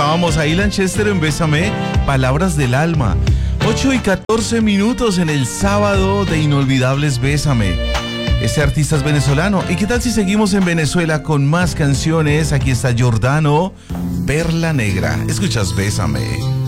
escuchábamos a Ilan Chester en Bésame, Palabras del Alma. 8:14 en el sábado de Inolvidables Bésame. Este artista es venezolano. ¿Y qué tal si seguimos en Venezuela con más canciones? Aquí está Giordano, Perla Negra. Escuchas Bésame.